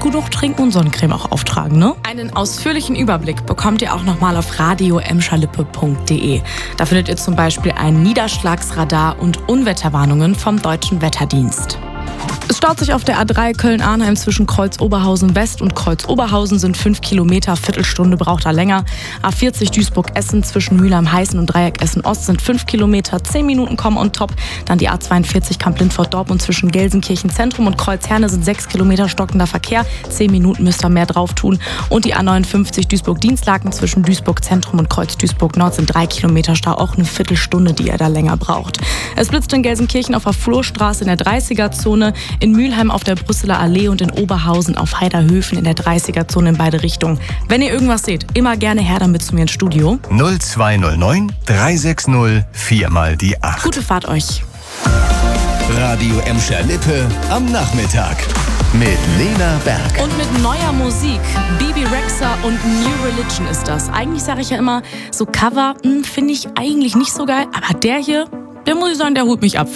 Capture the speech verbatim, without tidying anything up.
genug trinken und Sonnencreme auch auftragen, ne? Einen ausführlichen Überblick bekommt ihr auch nochmal auf radio emscherlippe punkt de. Da findet ihr zum Beispiel ein Niederschlagsradar und Unwetterwarnungen vom Deutschen Wetterdienst. Es staut sich auf der A drei Köln-Arnheim zwischen Kreuz-Oberhausen West und Kreuz-Oberhausen, sind fünf Kilometer, Viertelstunde braucht er länger. A vierzig Duisburg-Essen zwischen Mülheim-Heißen und Dreieck Essen-Ost sind fünf Kilometer, zehn Minuten kommen on top. Dann die A zweiundvierzig Kamp-Lindfort-Dortmund zwischen Gelsenkirchen Zentrum und Kreuzherne sind sechs Kilometer stockender Verkehr, zehn Minuten müsst ihr mehr drauf tun. Und die A neunundfünfzig Duisburg-Dienstlaken zwischen Duisburg Zentrum und Kreuz-Duisburg-Nord sind drei Kilometer Stau, auch eine Viertelstunde, die ihr da länger braucht. Es blitzt in Gelsenkirchen auf der Flurstraße in der dreißiger-Zone, in Mülheim auf der Brüsseler Allee und in Oberhausen auf Heiderhöfen in der dreißiger-Zone in beide Richtungen. Wenn ihr irgendwas seht, immer gerne her damit zu mir ins Studio. null zwei null neun drei sechs null vier mal die acht. Gute Fahrt euch. Radio Emscher-Lippe am Nachmittag mit Lena Berg. Und mit neuer Musik. Bebe Rexha und New Religion ist das. Eigentlich sage ich ja immer, so Cover finde ich eigentlich nicht so geil, aber der hier, der muss ich sagen, der holt mich ab.